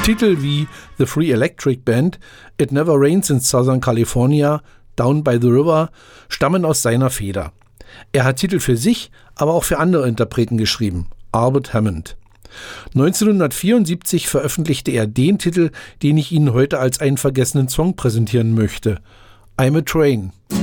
Titel wie The Free Electric Band, It Never Rains in Southern California, Down by the River stammen aus seiner Feder. Er hat Titel für sich, aber auch für andere Interpreten geschrieben, Albert Hammond. 1974 veröffentlichte er den Titel, den ich Ihnen heute als einen vergessenen Song präsentieren möchte, I'm a Train.